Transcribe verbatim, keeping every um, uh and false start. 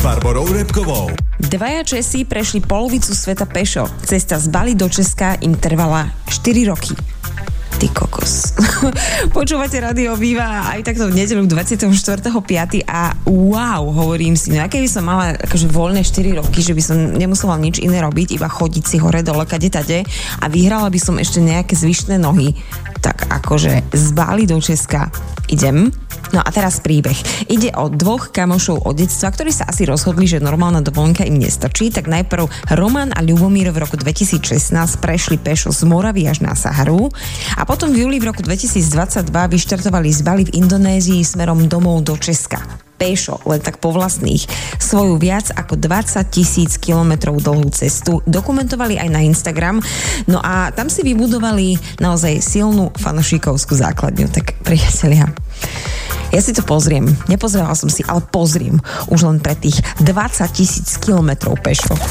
Barborou Repkovou. Dvaja Česi prešli polovicu sveta pešo. Cesta z Bali do Česka im trvala štyri roky. Ty kokos. Počúvate Rádio Viva aj takto v nedeľu dvadsiateho štvrtého piateho a wow, hovorím si, no aké by som mala akože voľné štyri roky, že by som nemusela nič iné robiť, iba chodiť si hore dole, kade tade a vyhrala by som ešte nejaké zvyšné nohy, tak akože z Bali do Česka idem. No a teraz príbeh. Ide o dvoch kamošov od detstva, ktorí sa asi rozhodli, že normálna dovolenka im nestačí, tak najprv Roman a Ľubomír v roku dvetisícšestnásť prešli pešo z Moravy až na Saharu a potom v júli v roku dvetisícdvadsaťdva vyštartovali z Bali v Indonézii smerom domov do Česka. Pešo, len tak po vlastných, svoju viac ako dvadsať tisíc kilometrov dlhú cestu dokumentovali aj na Instagram, no a tam si vybudovali naozaj silnú fanošikovskú základňu. Tak priatelia, ja si to pozriem, nepozerala som si, ale pozriem už len pre tých dvadsať tisíc kilometrov pešo.